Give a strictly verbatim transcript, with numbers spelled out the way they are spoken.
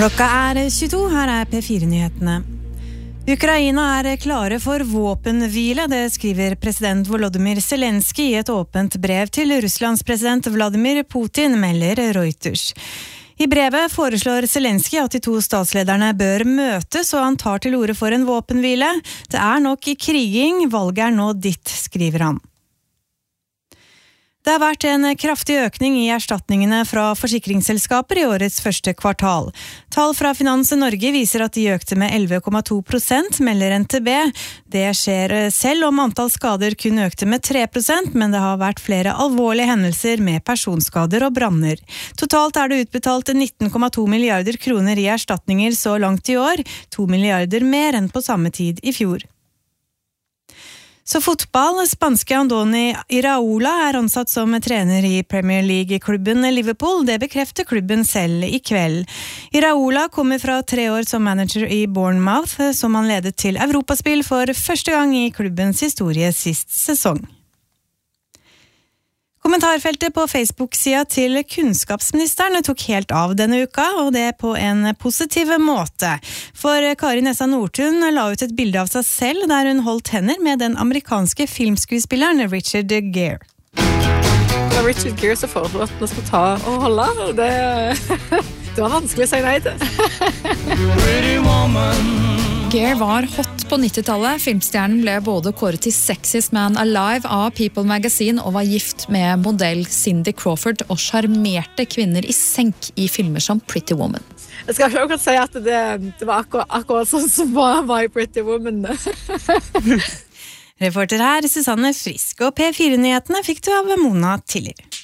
Klokka er tjueto, her er P fire-nyhetene. Ukraina er klare for våpenhvile, det skriver president Volodymyr Zelensky i et åpent brev til Russlands president Vladimir Putin, melder Reuters. I brevet foreslår Zelensky at de to statslederne bør møtes, og han tar til orde for en våpenhvile. Det er nok i kriging, valget er nå ditt, skriver han. Det har vært en kraftig økning i erstatningene fra forsikringsselskaper i årets første kvartal. Tall fra Finans Norge viser at de økte med elleve komma to prosent, melder N T B. Det skjer selv om antall skader kun økte med tre prosent, men det har vært flere alvorlige hendelser med personskader og branner. Totalt er det utbetalt nitten komma to milliarder kroner i erstatninger så langt i år, to milliarder mer enn på samme tid i fjor. Så fotball, spanske Andoni Iraola er ansatt som trener i Premier League-klubben Liverpool. Det bekrefter klubben selv i kveld. Iraola kommer fra tre år som manager i Bournemouth, som han ledet til Europaspill for første gang i klubbens historie sist sesong. Kommentarfeltet på Facebook-sida til kunnskapsministeren tok helt av denne uka, og det på en positiv måte. For Kari Nessa Nordtun la ut et bilde av seg selv der hun holdt hender med den amerikanske filmskuespilleren Richard Gere. Det var Richard Gere som foreslår at vi skal ta og holde. Det, det var vanskelig å si nei til. Pretty woman. Gere var hot på nittitallet. Filmstjernen ble både kåret til Sexiest Man Alive av People Magazine og var gift med modell Cindy Crawford og sjarmerte kvinner i senk i filmer som Pretty Woman. Jeg skal ikke akkurat si at det, det var akkurat, akkurat sånn som var, var i Pretty Woman. Reporter her, Susanne Frisk, og P fire-nyhetene fikk du av Mona Tiller.